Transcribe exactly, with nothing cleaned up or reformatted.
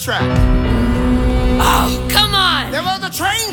track. Oh, come on! There was a train